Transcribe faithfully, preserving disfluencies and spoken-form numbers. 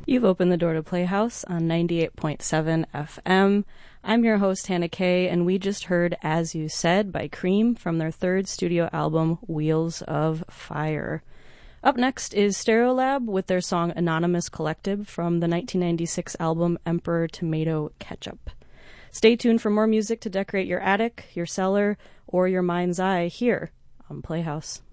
You've opened the door to Playhouse on ninety-eight point seven F M. I'm your host, Hannah Kay, and we just heard As You Said by Cream from their third studio album, Wheels of Fire. Up next is Stereolab with their song Anonymous Collective from the nineteen ninety-six album Emperor Tomato Ketchup. Stay tuned for more music to decorate your attic, your cellar, or your mind's eye here on Playhouse.